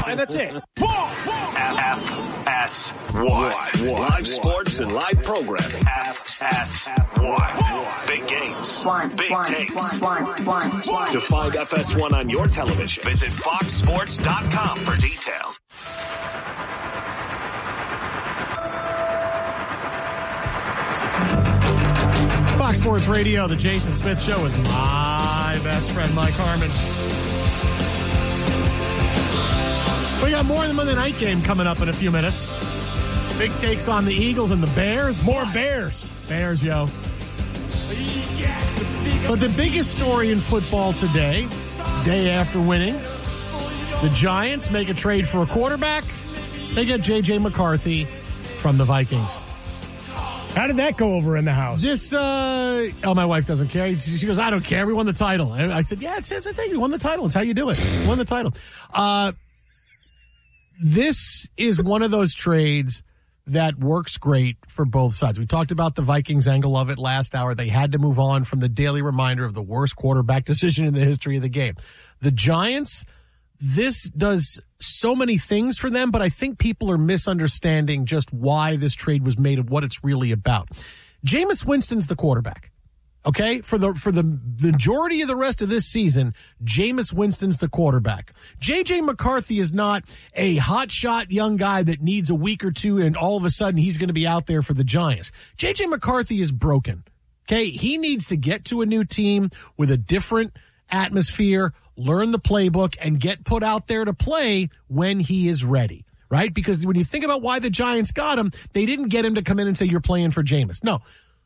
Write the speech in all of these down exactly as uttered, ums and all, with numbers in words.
and that's it. F S one. Live sports and live programming. F S one. Big games. Big takes. To find F S one on your television, visit fox sports dot com for details. Fox Sports Radio, the Jason Smith Show with my best friend, Mike Harmon. We got more in the Monday night game coming up in a few minutes. Big takes on the Eagles and the Bears. More Bears. Bears, yo. But the biggest story in football today, day after winning, the Giants make a trade for a quarterback. They get J J McCarthy from the Vikings. How did that go over in the house? This, uh, oh, my wife doesn't care. She goes, I don't care. We won the title. And I said, yeah, it's, it's a thing. We won the title. It's how you do it. We won the title. Uh, this is one of those trades that works great for both sides. We talked about the Vikings angle of it last hour. They had to move on from the daily reminder of the worst quarterback decision in the history of the game. The Giants, this does so many things for them, but I think people are misunderstanding just why this trade was made and what it's really about. Jameis Winston's the quarterback. Okay? For the for the majority of the rest of this season, Jameis Winston's the quarterback. J J McCarthy is not a hotshot young guy that needs a week or two and all of a sudden he's going to be out there for the Giants. J J McCarthy is broken. Okay? He needs to get to a new team with a different atmosphere, learn the playbook, and get put out there to play when he is ready, right? Because when you think about why the Giants got him, they didn't get him to come in and say, you're playing for Jameis. No.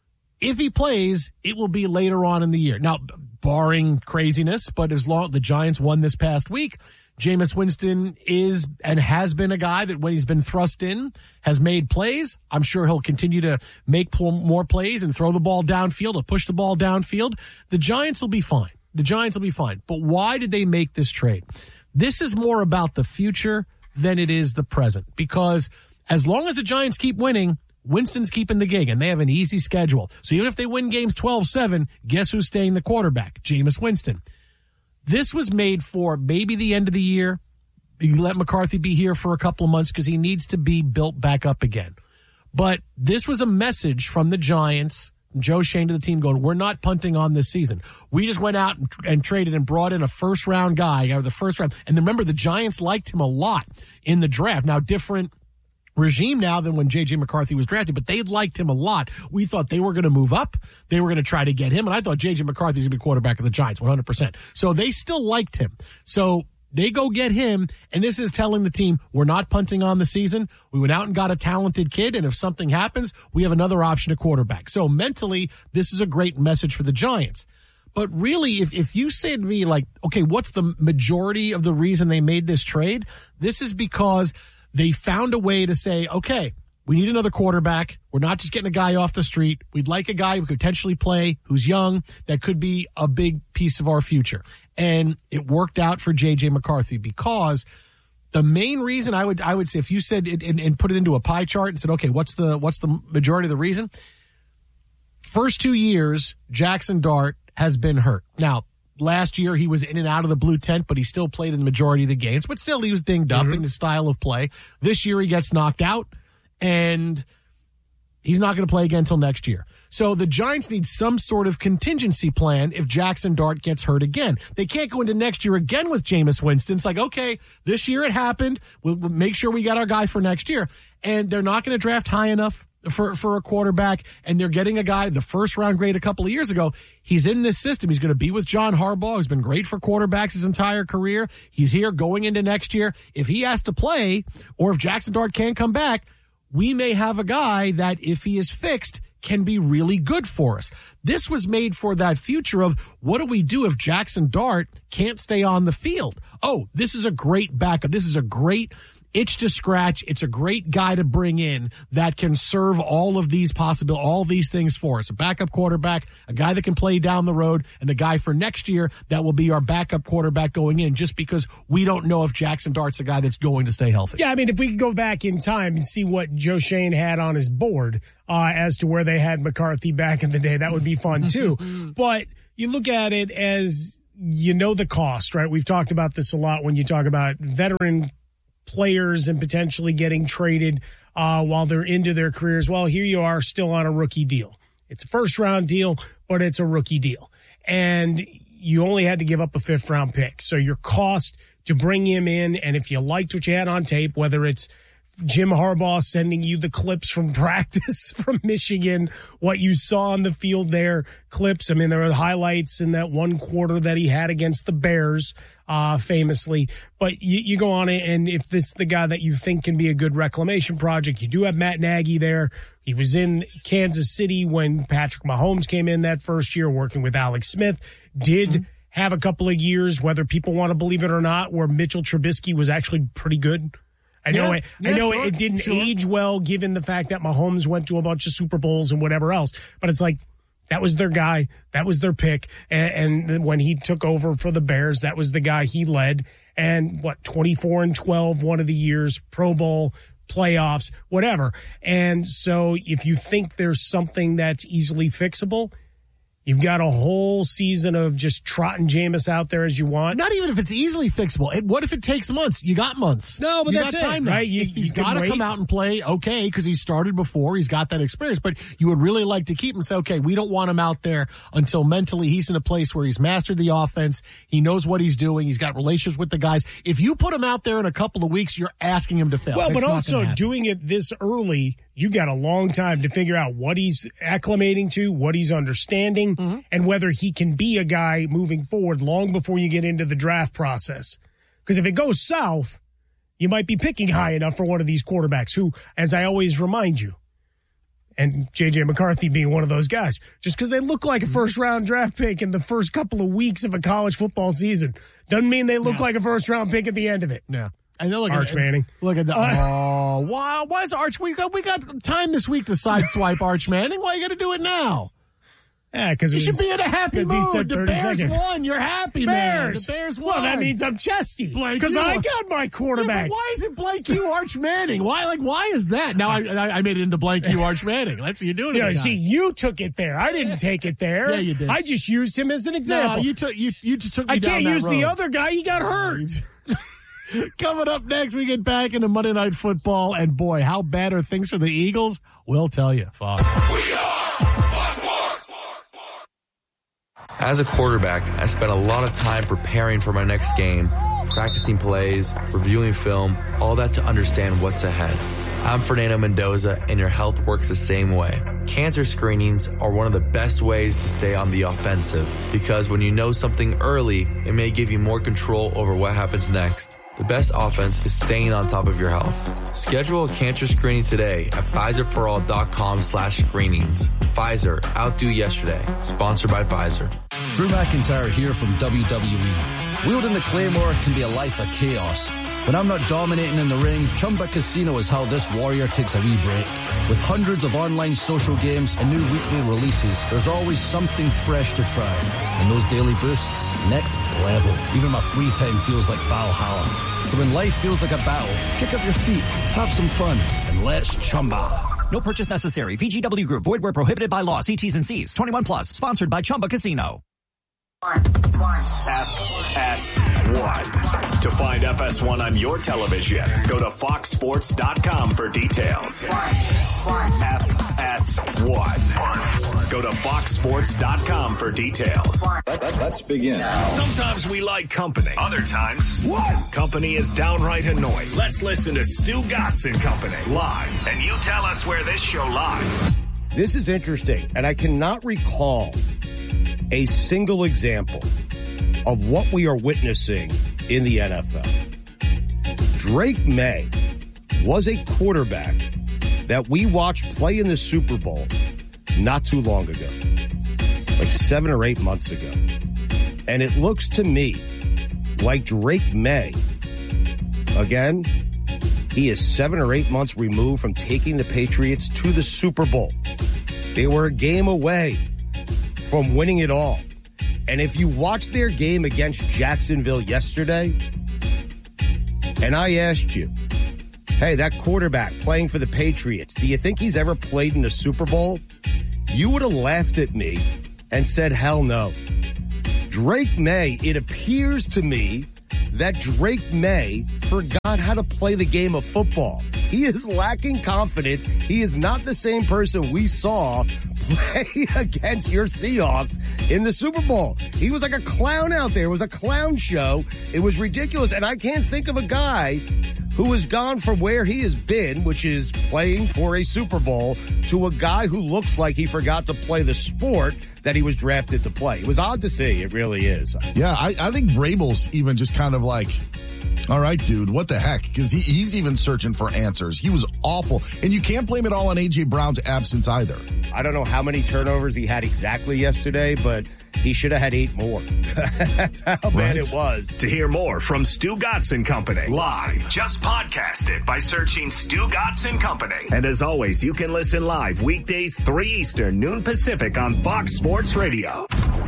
If he plays, it will be later on in the year. Now, barring craziness, but as long the Giants won this past week, Jameis Winston is and has been a guy that when he's been thrust in has made plays. I'm sure he'll continue to make pl- more plays and throw the ball downfield or push the ball downfield. The Giants will be fine. The Giants will be fine. But why did they make this trade? This is more about the future than it is the present. Because as long as the Giants keep winning, Winston's keeping the gig, and they have an easy schedule. So even if they win games twelve seven, guess who's staying the quarterback? Jameis Winston. This was made for maybe the end of the year. You let McCarthy be here for a couple of months because he needs to be built back up again. But this was a message from the Giants, Joe Schoen to the team going, we're not punting on this season. We just went out and, and traded and brought in a first-round guy out of the first round. And remember, the Giants liked him a lot in the draft. Now, different regime now than when J J McCarthy was drafted, but they liked him a lot. We thought they were going to move up. They were going to try to get him, and I thought J J McCarthy was going to be quarterback of the Giants, one hundred percent. So they still liked him. So they go get him, and this is telling the team, we're not punting on the season. We went out and got a talented kid, and if something happens, we have another option at quarterback. So mentally, this is a great message for the Giants. But really, if, if you say to me, like, okay, what's the majority of the reason they made this trade? This is because they found a way to say, okay, we need another quarterback. We're not just getting a guy off the street. We'd like a guy who could potentially play, who's young, that could be a big piece of our future. And it worked out for J J McCarthy because the main reason I would I would say, if you said it and, and put it into a pie chart and said, okay, what's the what's the majority of the reason? First two years, Jackson Dart has been hurt. Now, last year, he was in and out of the blue tent, but he still played in the majority of the games. But still, he was dinged up mm-hmm. in his style of play. This year, he gets knocked out, and he's not going to play again until next year. So the Giants need some sort of contingency plan if Jackson Dart gets hurt again. They can't go into next year again with Jameis Winston. It's like, okay, this year it happened. We'll, we'll make sure we got our guy for next year. And they're not going to draft high enough for for a quarterback, and they're getting a guy, the first round grade a couple of years ago. He's in this system. He's going to be with John Harbaugh, who's been great for quarterbacks his entire career. He's here going into next year. If he has to play, or if Jackson Dart can't come back, we may have a guy that, if he is fixed, can be really good for us. This was made for that future of, what do we do if Jackson Dart can't stay on the field? Oh, this is a great backup. This is a great itch to scratch. It's a great guy to bring in that can serve all of these possible, all these things for us. A backup quarterback, a guy that can play down the road, and the guy for next year that will be our backup quarterback going in, just because we don't know if Jackson Dart's a guy that's going to stay healthy. Yeah, I mean, if we could go back in time and see what Joe Schoen had on his board uh, as to where they had McCarthy back in the day, that would be fun too. But you look at it as, you know, the cost, right? We've talked about this a lot when you talk about veteran players and potentially getting traded uh, while they're into their careers. Well, here you are still on a rookie deal. It's a first-round deal, but it's a rookie deal. And you only had to give up a fifth-round pick. So your cost to bring him in, and if you liked what you had on tape, whether it's Jim Harbaugh sending you the clips from practice from Michigan, what you saw on the field there, clips. I mean, there were highlights in that one quarter that he had against the Bears, uh, famously. But you, you go on it, and if this is the guy that you think can be a good reclamation project, you do have Matt Nagy there. He was in Kansas City when Patrick Mahomes came in that first year, working with Alex Smith. Did mm-hmm. have a couple of years, whether people want to believe it or not, where Mitchell Trubisky was actually pretty good. I know, yeah, it, yeah, I know sure, it didn't sure. age well given the fact that Mahomes went to a bunch of Super Bowls and whatever else. But it's like, that was their guy. That was their pick. And, and when he took over for the Bears, that was the guy he led. And what, twenty-four and twelve, one of the years, Pro Bowl, playoffs, whatever. And so if you think there's something that's easily fixable, you've got a whole season of just trotting Jameis out there as you want. Not even if it's easily fixable. It, what if it takes months? You got months. No, but you that's got time it, now. right? You, if he's you got to come out and play, okay, because he started before. He's got that experience. But you would really like to keep him and say, okay, we don't want him out there until mentally he's in a place where he's mastered the offense. He knows what he's doing. He's got relationships with the guys. If you put him out there in a couple of weeks, you're asking him to fail. Well, It's but not also gonna happen. doing it this early, you got a long time to figure out what he's acclimating to, what he's understanding, mm-hmm. and whether he can be a guy moving forward long before you get into the draft process. Because if it goes south, you might be picking high enough for one of these quarterbacks who, as I always remind you, and J J McCarthy being one of those guys, just because they look like a first-round draft pick in the first couple of weeks of a college football season doesn't mean they look yeah. like a first-round pick at the end of it. Yeah. I know, look Arch at, Manning. Look at the, Uh, oh, wow. Why is Arch, we got, we got time this week to sideswipe Arch Manning. Why you got to do it now? Yeah, because You should be in a happy mood. He said the thirty Bears seconds. won. You're happy, man. Bears. The Bears won. Well, that means I'm chesty Blake, because you I are- got my Yeah, quarterback. but why is it Blake you Arch Manning? Why, like, why is that? Now I, I, I made it into Blake you Arch Manning. That's what you're doing. You know, to the see, guy. you took it there. I didn't take it there. Yeah, you did. I just used him as an No, example. you took you you just took me I down can't that use road. the other guy. He got hurt. Coming up next, we get back into Monday Night Football, and boy, how bad are things for the Eagles? We'll tell you. Fox. We are As a quarterback, I spent a lot of time preparing for my next game, practicing plays, reviewing film, all that to understand what's ahead. I'm Fernando Mendoza, and your health works the same way. Cancer screenings are one of the best ways to stay on the offensive, because when you know something early, it may give you more control over what happens next. The best offense is staying on top of your health. Schedule a cancer screening today at Pfizerforall.com slash screenings. Pfizer, outdo yesterday. Sponsored by Pfizer. Drew McIntyre here from W W E. Wielding the Claymore can be a life of chaos. When I'm not dominating in the ring, Chumba Casino is how this warrior takes a wee break. With hundreds of online social games and new weekly releases, there's always something fresh to try. And those daily boosts, next level. Even my free time feels like Valhalla. So when life feels like a battle, kick up your feet, have some fun, and let's Chumba. No purchase necessary. V G W Group. Void where prohibited by law. See T's and C's. twenty-one plus. Sponsored by Chumba Casino. F S one. To find F S one on your television, go to fox sports dot com for details. F S one. Go to fox sports dot com for details. Let's begin. Sometimes we like company. Other times, what? Company is downright annoying. Let's listen to Stu Gatz and Company live, and you tell us where this show lies. This is interesting, and I cannot recall a single example of what we are witnessing in the N F L. Drake May was a quarterback that we watched play in the Super Bowl not too long ago, like seven or eight months ago. And it looks to me like Drake May, again, he is seven or eight months removed from taking the Patriots to the Super Bowl. They were a game away from winning it all. And if you watch their game against Jacksonville yesterday, and I asked you, hey, that quarterback playing for the Patriots, do you think he's ever played in a Super Bowl? You would have laughed at me and said, hell no. Drake May, it appears to me that Drake May forgot how to play the game of football. He is lacking confidence. He is not the same person we saw play against your Seahawks in the Super Bowl. He was like a clown out there. It was a clown show. It was ridiculous. And I can't think of a guy who has gone from where he has been, which is playing for a Super Bowl, to a guy who looks like he forgot to play the sport that he was drafted to play. It was odd to see. It really is. Yeah, I, I think Vrabel's even just kind of like, all right, dude, what the heck? Because he, he's even searching for answers. He was awful. And you can't blame it all on A J. Brown's absence either. I don't know how many turnovers he had exactly yesterday, but he should have had eight more. That's how bad right. it was. To hear more from Stu Gatz and Company live, just podcast it by searching Stu Gatz and Company. And as always, you can listen live weekdays three Eastern, noon Pacific on Fox Sports Radio.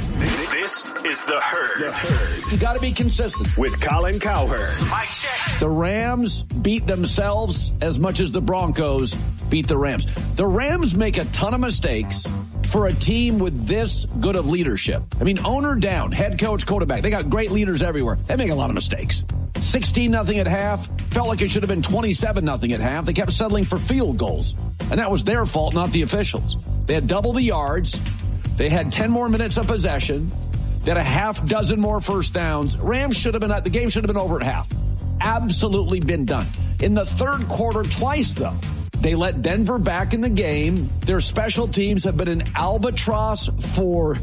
This is The Herd. The Herd. You got to be consistent. With Colin Cowherd. Mike check. The Rams beat themselves as much as the Broncos beat the Rams. The Rams make a ton of mistakes for a team with this good of leadership. I mean, owner down, head coach, quarterback. They got great leaders everywhere. They make a lot of mistakes. sixteen nothing at half. Felt like it should have been twenty-seven nothing at half. They kept settling for field goals. And that was their fault, not the officials. They had double the yards. They had ten more minutes of possession. They had a half dozen more first downs. Rams should have been at the game should have been over at half. Absolutely been done. In the third quarter, twice though, they let Denver back in the game. Their special teams have been an albatross for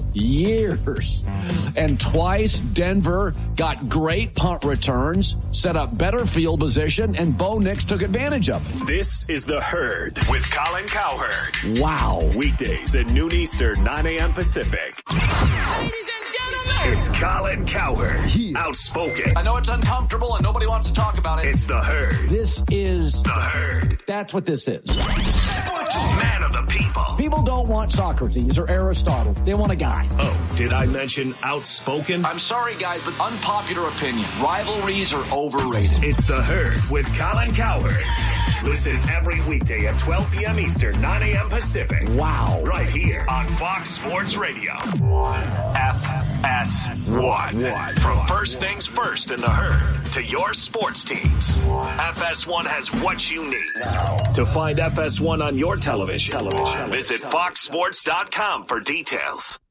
years. And twice, Denver got great punt returns, set up better field position, and Bo Nix took advantage of it. This is The Herd with Colin Cowherd. Wow. Weekdays at noon Eastern, nine a.m. Pacific. Ladies and gentlemen, it's Colin Cowherd. Yeah. Outspoken. I know it's uncomfortable and nobody wants to talk about it. It's The Herd. This is The Herd. That's what this is. Man of the people. People don't want Socrates or Aristotle. They want a guy. Oh, did I mention outspoken? I'm sorry, guys, but unpopular opinion. Rivalries are overrated. It's The Herd with Colin Cowherd. Listen every weekday at twelve p.m. Eastern, nine a.m. Pacific. Wow. Right here on Fox Sports Radio. F S one. From first things first in The Herd to your sports teams. F S one has what you need. To find F S one on your television, television. visit fox sports dot com for details.